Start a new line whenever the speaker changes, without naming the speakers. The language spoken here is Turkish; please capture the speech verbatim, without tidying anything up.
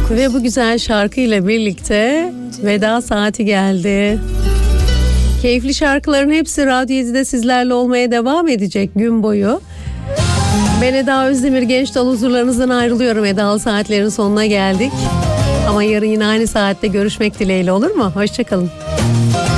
Ve bu güzel şarkıyla birlikte veda saati geldi. Keyifli şarkıların hepsi Radyo yedide sizlerle olmaya devam edecek gün boyu. Ben Eda Özdemir, Genç Dal huzurlarınızdan ayrılıyorum. Edalı saatlerin sonuna geldik. Ama yarın yine aynı saatte görüşmek dileğiyle, olur mu? Hoşçakalın.